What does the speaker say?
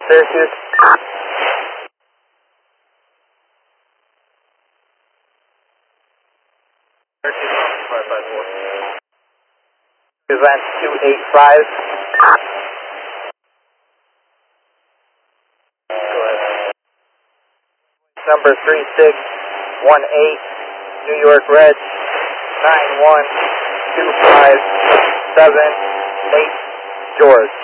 Syracuse. Event 285. Number 3618, New York Red, 91257, Nate George.